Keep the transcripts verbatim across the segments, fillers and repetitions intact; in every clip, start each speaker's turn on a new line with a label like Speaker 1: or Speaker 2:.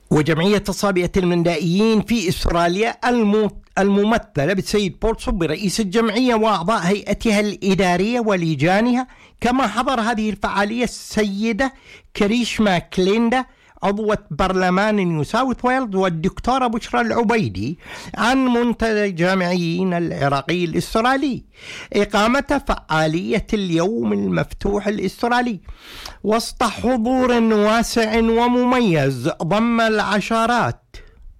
Speaker 1: وجمعية الصابئة المندائيين في استراليا الممثلة بالسيد بول صبي رئيس الجمعية وأعضاء هيئتها الإدارية ولجانها. كما حضر هذه الفعالية السيدة كريشما كليندا عضوة برلمان نيو ساوث ويلز والدكتورة بشرى العبيدي عن منتدى الجامعيين العراقي الاسترالي إقامة فعالية اليوم المفتوح الاسترالي وسط حضور واسع ومميز ضم العشرات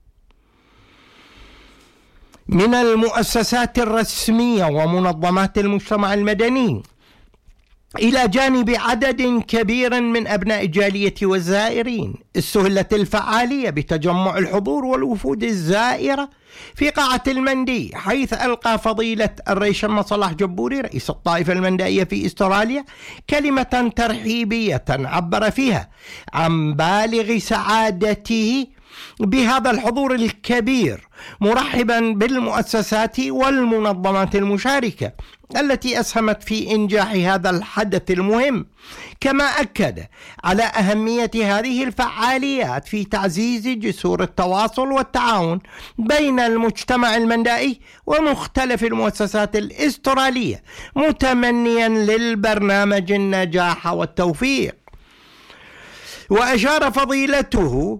Speaker 1: من المؤسسات الرسمية ومنظمات المجتمع المدني إلى جانب عدد كبير من أبناء الجالية والزائرين. استهلت الفعالية بتجمع الحضور والوفود الزائرة في قاعة المندي، حيث ألقى فضيلة الرئيس شمس صلاح جبوري رئيس الطائفة المندائية في استراليا كلمة ترحيبية عبر فيها عن بالغ سعادته بهذا الحضور الكبير، مرحبا بالمؤسسات والمنظمات المشاركة التي أسهمت في إنجاح هذا الحدث المهم. كما أكد على أهمية هذه الفعاليات في تعزيز جسور التواصل والتعاون بين المجتمع المندائي ومختلف المؤسسات الأسترالية، متمنيا للبرنامج النجاح والتوفيق. وأشار فضيلته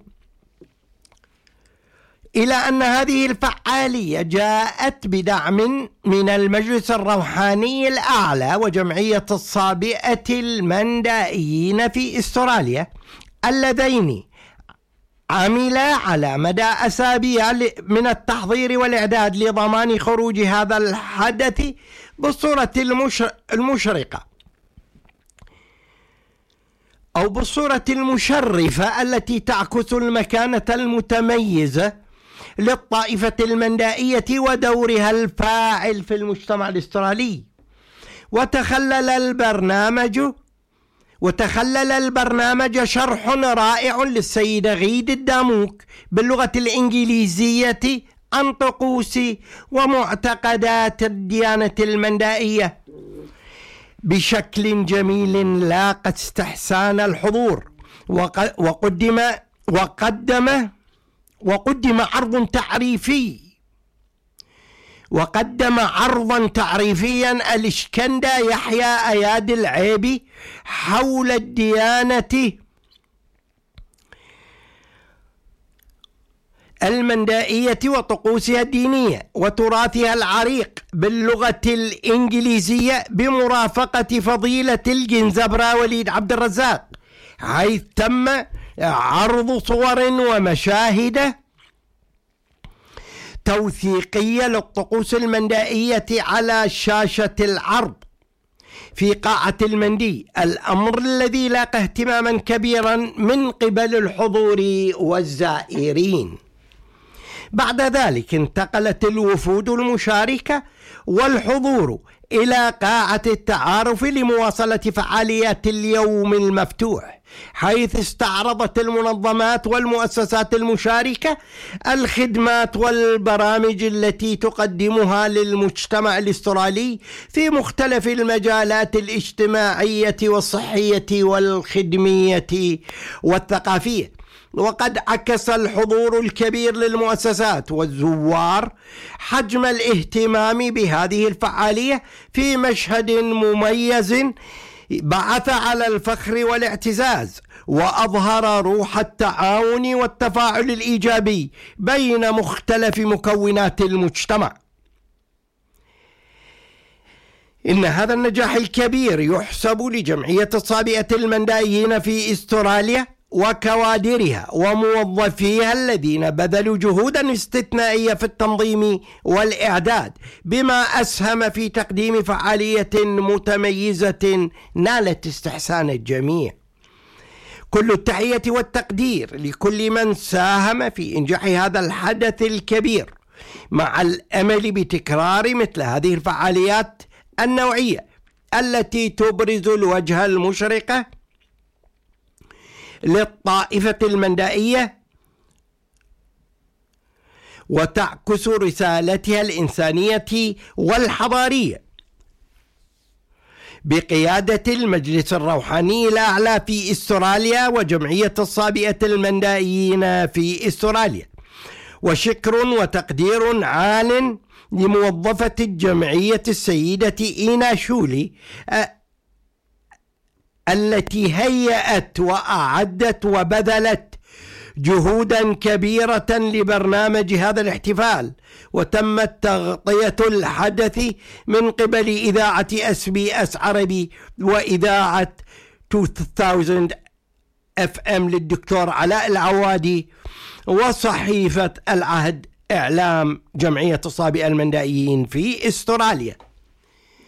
Speaker 1: إلى أن هذه الفعالية جاءت بدعم من المجلس الروحاني الأعلى وجمعية الصابئة المندائيين في استراليا، اللذين عملا على مدى أسابيع من التحضير والإعداد لضمان خروج هذا الحدث بالصورة المشرقة أو بالصورة المشرفة التي تعكس المكانة المتميزة للطائفة المندائية ودورها الفاعل في المجتمع الأسترالي. وتخلل البرنامج وتخلل البرنامج شرح رائع للسيدة غيد الداموك باللغة الإنجليزية عن طقوس ومعتقدات الديانة المندائية بشكل جميل لاقى استحسان الحضور. وقدم وقدم وقدم عرض تعريفي وقدم عرضا تعريفيا الإشكندا يحيى أياد العيبي حول الديانة المندائية وطقوسها الدينية وتراثها العريق باللغة الإنجليزية بمرافقة فضيلة الجنزبرة وليد عبد الرزاق، حيث تم عرض صور ومشاهد توثيقية للطقوس المندائية على شاشة العرض في قاعة المندي، الأمر الذي لاقى اهتماما كبيرا من قبل الحضور والزائرين. بعد ذلك انتقلت الوفود المشاركة والحضور إلى قاعة التعارف لمواصلة فعاليات اليوم المفتوح، حيث استعرضت المنظمات والمؤسسات المشاركة الخدمات والبرامج التي تقدمها للمجتمع الأسترالي في مختلف المجالات الاجتماعية والصحية والخدمية والثقافية. وقد عكس الحضور الكبير للمؤسسات والزوار حجم الاهتمام بهذه الفعالية في مشهد مميز بعث على الفخر والاعتزاز، وأظهر روح التعاون والتفاعل الإيجابي بين مختلف مكونات المجتمع. إن هذا النجاح الكبير يحسب لجمعية الصابئة المندائيين في استراليا وكوادرها وموظفيها الذين بذلوا جهودا استثنائية في التنظيم والإعداد، بما أسهم في تقديم فعالية متميزة نالت استحسان الجميع. كل التحية والتقدير لكل من ساهم في إنجاح هذا الحدث الكبير، مع الأمل بتكرار مثل هذه الفعاليات النوعية التي تبرز الوجه المشرق للطائفة المندائية وتعكس رسالتها الإنسانية والحضارية بقيادة المجلس الروحاني الأعلى في أستراليا وجمعية الصابئة المندائيين في أستراليا. وشكر وتقدير عال لموظفة الجمعية السيدة إينا شولي التي هيأت وأعدت وبذلت جهودا كبيرة لبرنامج هذا الاحتفال، وتمت تغطية الحدث من قبل إذاعة اس بي اس عربي وإذاعة ألفين اف ام للدكتور علاء العوادي وصحيفة العهد إعلام جمعية الصابئة المندائيين في أستراليا.